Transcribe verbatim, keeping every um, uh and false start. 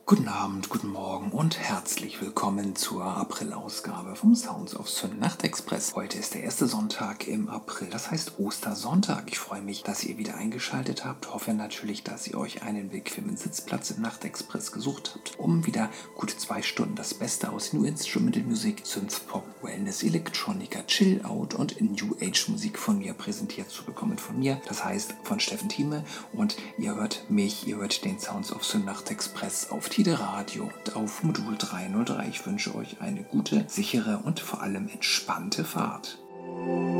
Guten Abend, guten Morgen und herzlich willkommen zur April-Ausgabe vom Sounds of Syn Nachtexpress. Heute ist der erste Sonntag im April, das heißt Ostersonntag. Ich freue mich, dass ihr wieder eingeschaltet habt. Hoffe natürlich, dass ihr euch einen bequemen Sitzplatz im Nachtexpress gesucht habt, um wieder gute zwei Stunden das Beste aus New Instrumental Music, Synthpop, Wellness, Electronica, Chill-Out und New Age Musik von mir präsentiert zu bekommen. Von mir, das heißt von Steffen Thieme, und ihr hört mich, ihr hört den Sounds of Syn Nachtexpress auf Tide Radio und auf Modul dreihundertdrei. Ich wünsche euch eine gute, sichere und vor allem entspannte Fahrt.